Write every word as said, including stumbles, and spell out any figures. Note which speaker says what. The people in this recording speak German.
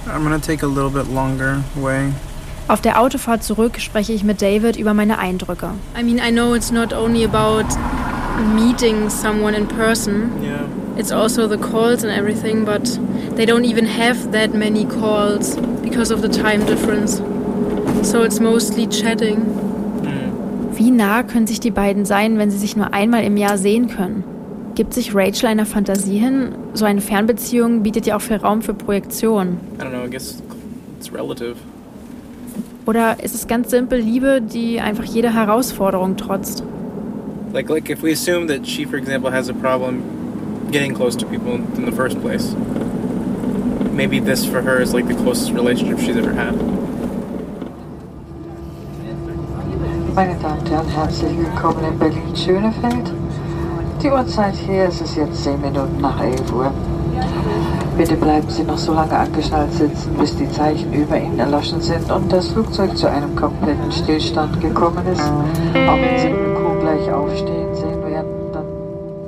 Speaker 1: I'm gonna take a little bit longer way.
Speaker 2: Auf der Autofahrt zurück spreche ich mit David über meine Eindrücke.
Speaker 3: I mean, I know it's not only about meeting someone in person.
Speaker 1: Yeah.
Speaker 3: It's also the calls and everything, but they don't even have that many calls because of the time difference. So it's mostly chatting.
Speaker 2: Wie nah können sich die beiden sein, wenn sie sich nur einmal im Jahr sehen können? Gibt sich Rachel einer Fantasie hin? So eine Fernbeziehung bietet ja auch viel Raum für Projektion.
Speaker 1: I don't know, I guess it's relative.
Speaker 2: Oder ist es ganz simpel Liebe, die einfach jeder Herausforderung trotzt?
Speaker 1: Like, like if we assume that she, for example, has a problem getting close to people in the first place, maybe this for her is like the closest relationship she's ever had.
Speaker 4: Meine Damen und Herren, herzlich willkommen in Berlin-Schönefeld. Die Uhrzeit hier ist es jetzt zehn Minuten nach elf Uhr. Bitte bleiben Sie noch so lange angeschnallt sitzen, bis die Zeichen über Ihnen erloschen sind und das Flugzeug zu einem kompletten Stillstand gekommen ist. Auch wenn Sie